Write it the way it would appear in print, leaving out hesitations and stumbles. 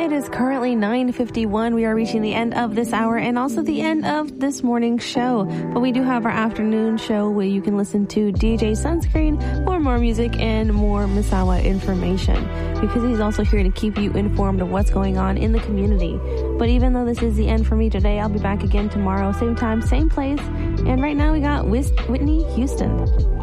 It is currently 9:51. We are reaching the end of this hour and also the end of this morning's show. But we do have our afternoon show where you can listen to DJ Sunscreen for more music and more Misawa information, because he's also here to keep you informed of what's going on in the community. But even though this is the end for me today, I'll be back again tomorrow, same time, same place. And right now we got Whitney Houston.